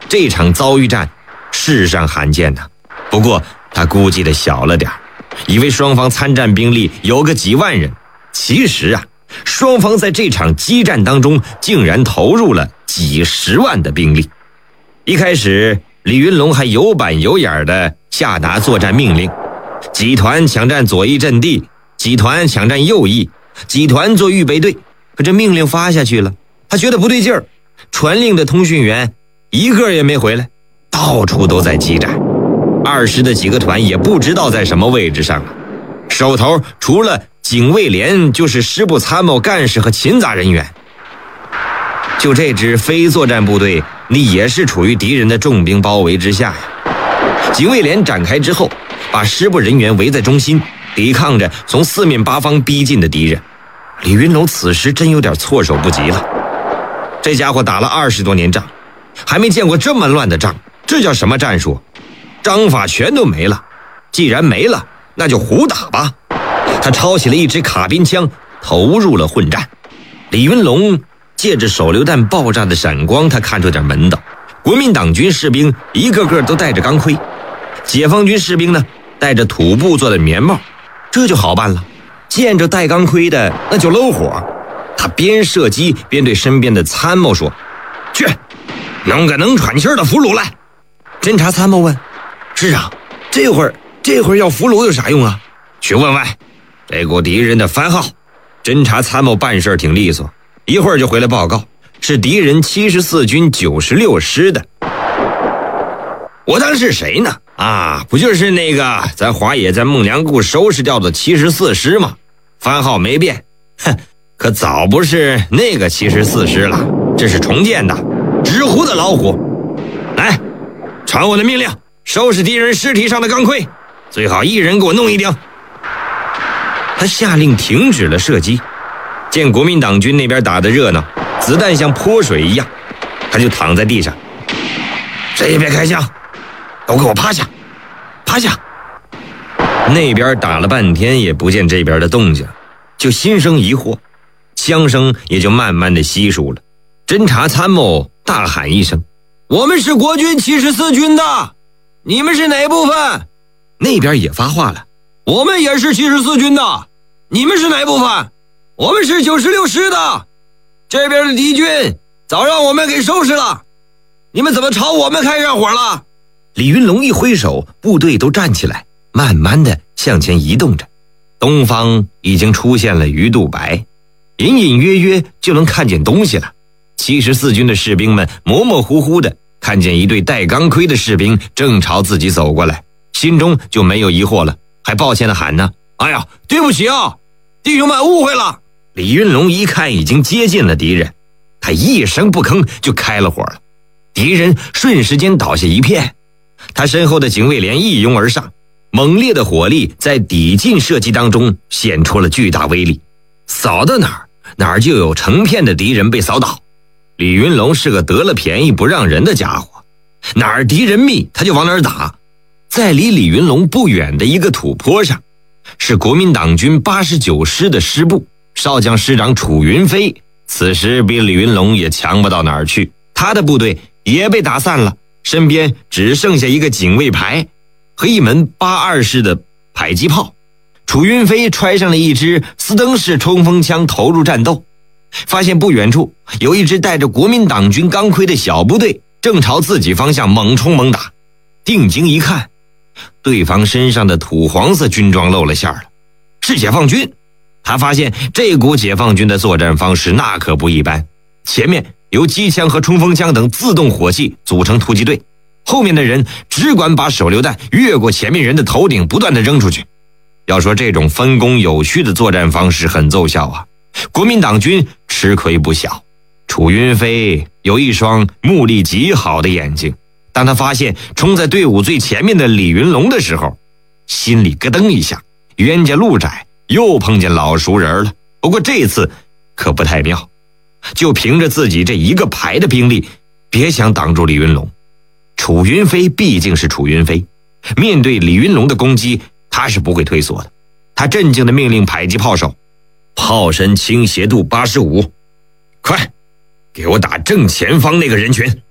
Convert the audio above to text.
这场遭遇战世上罕见呐。不过他估计的小了点，以为双方参战兵力有个几万人，其实啊，双方在这场激战当中竟然投入了几十万的兵力。一开始李云龙还有板有眼的下达作战命令，几团抢占左翼阵地，几团抢占右翼，几团做预备队。可这命令发下去了，他觉得不对劲儿，传令的通讯员一个也没回来，到处都在激战。二师的几个团也不知道在什么位置上了，手头除了警卫连就是师部参谋干事和勤杂人员。就这支非作战部队，你也是处于敌人的重兵包围之下呀。警卫连展开之后，把师部人员围在中心，抵抗着从四面八方逼近的敌人。李云龙此时真有点措手不及了，这家伙打了20多年仗，还没见过这么乱的仗，这叫什么战术？章法全都没了，既然没了，那就胡打吧。他抄起了一支卡宾枪，投入了混战。李云龙借着手榴弹爆炸的闪光，他看出点门道。国民党军士兵一个个都戴着钢盔，解放军士兵呢戴着土布做的棉帽，这就好办了。见着戴钢盔的那就搂火。他边射击边对身边的参谋说：“去，弄个能喘气的俘虏来。”侦察参谋问：“师长，这会儿要俘虏有啥用啊？”去问问这股敌人的番号。侦察参谋办事挺利索，一会儿就回来报告，是敌人74军96师的。我当是谁呢？不就是那个咱华野在孟良崮收拾掉的74师吗？番号没变，可早不是那个74师了，这是重建的，纸糊的老虎。来，传我的命令，收拾敌人尸体上的钢盔，最好一人给我弄一顶。他下令停止了射击，见国民党军那边打得热闹，子弹像泼水一样，他就躺在地上，谁也别开枪，都给我趴下，趴下。那边打了半天也不见这边的动静，就心生疑惑，枪声也就慢慢的稀疏了。侦察参谋大喊一声：“我们是国军74军的，你们是哪部分？”那边也发话了：“我们也是74军的，你们是哪部分？我们是96师的。这边的敌军早让我们给收拾了，你们怎么朝我们开上火了？”李云龙一挥手，部队都站起来，慢慢的向前移动着。东方已经出现了鱼肚白，隐隐约约就能看见东西了。74军的士兵们模模糊糊的看见一队戴钢盔的士兵正朝自己走过来，心中就没有疑惑了，还抱歉的喊呢：“哎呀，对不起啊，弟兄们误会了。”李云龙一看已经接近了敌人，他一声不吭就开了火了，敌人瞬时间倒下一片。他身后的警卫连一拥而上，猛烈的火力在抵近射击当中显出了巨大威力，扫到哪儿就有成片的敌人被扫倒。李云龙是个得了便宜不让人的家伙，哪儿敌人密他就往哪儿打。在离李云龙不远的一个土坡上，是国民党军89师的师部少将师长楚云飞，此时比李云龙也强不到哪儿去，他的部队也被打散了，身边只剩下一个警卫排和一门82式的迫击炮。楚云飞揣上了一支斯登式冲锋枪投入战斗，发现不远处有一支带着国民党军钢盔的小部队正朝自己方向猛冲猛打。定睛一看，对方身上的土黄色军装露了馅了，是解放军。他发现这股解放军的作战方式那可不一般，前面由机枪和冲锋枪等自动火器组成突击队，后面的人只管把手榴弹越过前面人的头顶不断地扔出去。要说这种分工有序的作战方式很奏效啊，国民党军吃亏不小。楚云飞有一双目力极好的眼睛，当他发现冲在队伍最前面的李云龙的时候，心里咯噔一下，冤家路窄，又碰见老熟人了。不过这次可不太妙，就凭着自己这一个排的兵力，别想挡住李云龙。楚云飞毕竟是楚云飞，面对李云龙的攻击，他是不会退缩的。他镇静地命令迫击炮手：炮身倾斜度85，快给我打正前方那个人群。